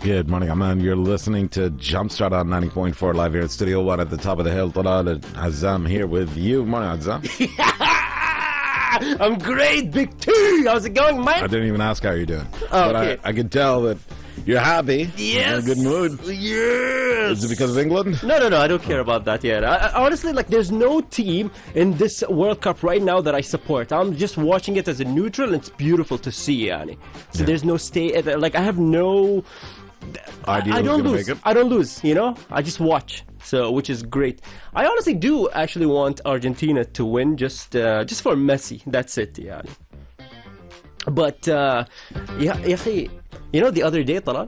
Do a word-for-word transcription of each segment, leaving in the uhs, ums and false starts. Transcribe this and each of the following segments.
Good morning, Aman. You're listening to Jumpstart on ninety point four live here at Studio One at the top of the hill. Talal Azam here with you. Morning, Azam. I'm great, Big T. How's it going, Mike? I didn't even ask how you're doing. Oh, but okay. I, I could tell that you're happy. Yes. You're in a good mood. Yes. Is it because of England? No, no, no. I don't care about that yet. I, I, honestly, like, there's no team in this World Cup right now that I support. I'm just watching it as a neutral, and it's beautiful to see, yani. So Yeah. there's no stay. Like, I have no. Idea I, I who's don't gonna lose. make it? I don't lose. You know, I just watch. So, which is great. I honestly do actually want Argentina to win, just uh, just for Messi. That's it, yani. But uh, yeah, يا أخي, you know, the other day, Talal,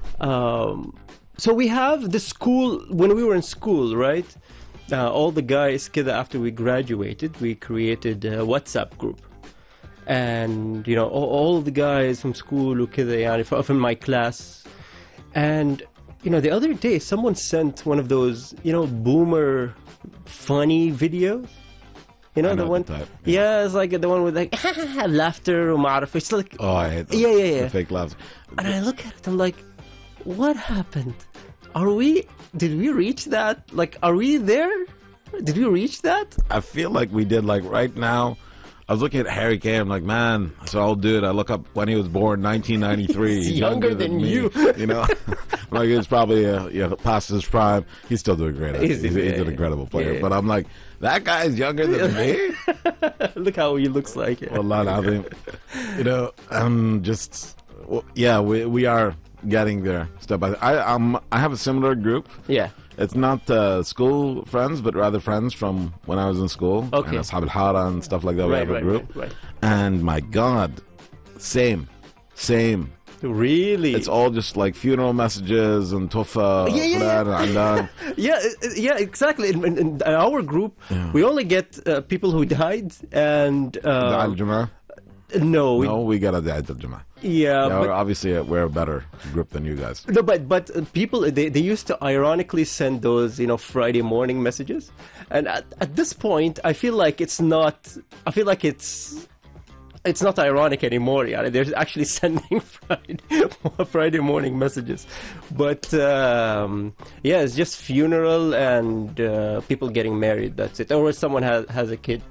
um, so we have the school when we were in school, right? Uh, all the guys, كده, after we graduated, we created a WhatsApp group. And, you know, all, all the guys from school, وكده, يعني, from from my class. And, you know, the other day, someone sent one of those, you know, boomer funny videos. You know, I the know one? the type, yeah. yeah. it's like the one with like laughter or معرف. It's like, Oh, I hate those. Yeah, yeah, yeah. The fake laughs. and I look at it, I'm like, what happened? Are we, did we reach that? Like, are we there? Did we reach that? I feel like we did, like, right now. I was looking at Harry Kane. I'm like, man, so I'll do it. I look up when he was born, nineteen ninety-three. He's younger than me, you. You know, like it's probably uh, you know, past his prime. He's still doing great. He's, He's- he's, he's yeah, an incredible player. yeah. But I'm like, that guy's younger than me. Look how he looks like. Yeah. Wallah al-azim. You know, I'm just, well, yeah, we we are getting there step by step. I um I have a similar group. yeah. It's not uh, school friends, but rather friends from when I was in school. Okay. And Ashab al-Hara and stuff like that. we Right, have a right, group. right, right. And my God, same, same. Really? It's all just like funeral messages and tufa, Yeah, yeah, fulan, and alan. yeah, uh, yeah, exactly. In, in, in our group, Yeah. we only get uh, people who died and Da'al uh, al-Jum'ah. no, we, No, we got a Da'al al-Jum'ah. yeah, Yeah, but, we're obviously, uh, we're a better group than you guys. no, but but uh, people they, they used to ironically send those, you know, Friday morning messages, and at, at this point, I feel like it's not. I feel like it's. It's not ironic anymore. Yeah, they're actually sending Friday, Friday morning messages, but um, yeah, it's just funeral and uh, people getting married. That's it, or someone has has a kid.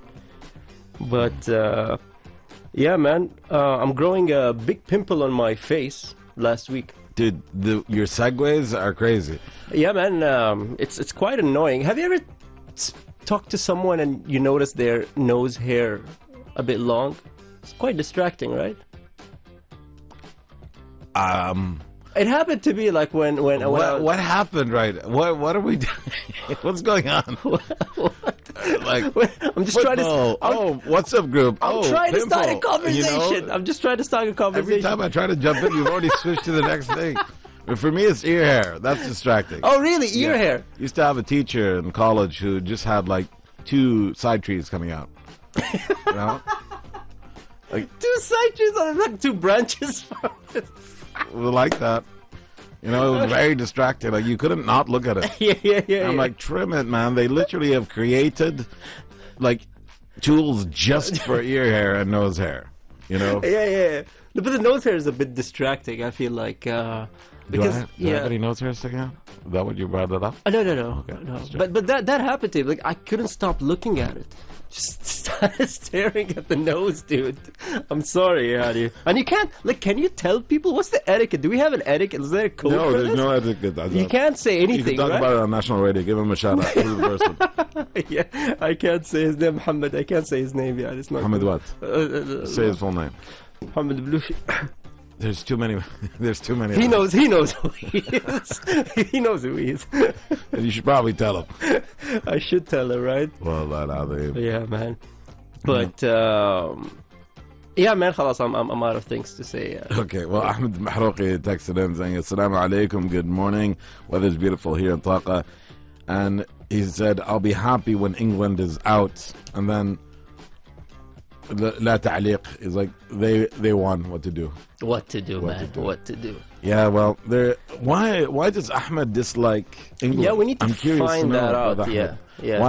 But uh, yeah, man, uh, I'm growing a big pimple on my face last week. Dude, the, your segues are crazy. Yeah, man, um, it's it's quite annoying. Have you ever s- talked to someone and you notice their nose hair a bit long? It's quite distracting, right? Um, It happened to me like when when, when I what, was- what happened, right? What what are we doing? What's going on? Like, I'm just trying to. football. I'm, oh, what's up, group? I'm oh, trying to start a pimple. conversation. You know? I'm just trying to start a Every conversation. time I try to jump in, you've already switched to the next thing. But for me, it's ear hair. That's distracting. Oh, really? Ear Yeah. hair? Used to have a teacher in college who just had like two side trees coming out. You know? Like, Two side trees on like two branches from it. we like that. You know, it was very distracting. Like, you couldn't not look at it. Yeah, yeah, yeah. I'm yeah. like, trim it, man. They literally have created like tools just for ear hair and nose hair. You know? yeah, yeah. But the nose hair is a bit distracting. I feel like uh, Do I, because have, do I yeah. have any nose hair sticking out? Is that what you brought it up? Oh, no, no, no, Okay, no. that's true. But but that that happened to me. Like I couldn't stop looking at it. Just started staring at the nose, dude. I'm sorry, Hadi. And you can't like. Can you tell people what's the etiquette? Do we have an etiquette? Is there a code No, for there's this? no etiquette. You can't say You anything, can talk right? about it on national radio. Give him a shout out. Who's the first one? Yeah, I can't say his name, Muhammad. I can't say his name. Yeah, it's not. Muhammad cool. what? Uh, uh, uh, Say his full name. Muhammad Blushi. There's too many. There's too many. He of them. knows. He knows who he is. He knows who he is. And you should probably tell him. I should tell her, right? Well, that other. Yeah, man. But um, yeah, man. خلاص, I'm, I'm I'm out of things to say. Uh, Okay, well, Ahmed Mahrouqi texted in saying, Assalamu alaikum, good morning. Weather's beautiful here in Taqa. And he said, I'll be happy when England is out. And then, la ta'liq. He's like, they they won. What to do? what to do, What man? to do. What to do? Yeah, well, there. Why why does Ahmed dislike England? Yeah, we need to I'm curious find to know that about out. Ahmed. Yeah, yeah. Why